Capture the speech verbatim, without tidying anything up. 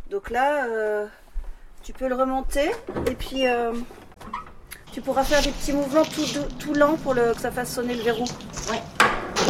Donc là, euh, tu peux le remonter et puis euh, tu pourras faire des petits mouvements tout, tout lents pour le, que ça fasse sonner le verrou. Ouais.